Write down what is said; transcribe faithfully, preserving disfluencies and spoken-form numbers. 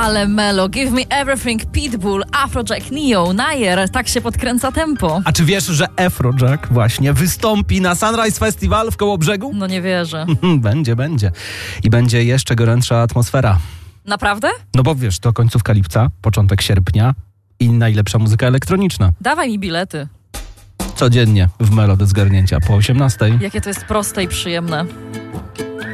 Ale melo, Give Me Everything, Pitbull, Afrojack, Neo, Nayer, tak się podkręca tempo. A czy wiesz, że Afrojack właśnie wystąpi na Sunrise Festival w Kołobrzegu? No nie wierzę. Będzie, będzie. I będzie jeszcze gorętsza atmosfera. Naprawdę? No bo wiesz, to końcówka lipca, początek sierpnia i najlepsza muzyka elektroniczna. Dawaj mi bilety. Codziennie w Melo do zgarnięcia po osiemnastej. Jakie to jest proste i przyjemne.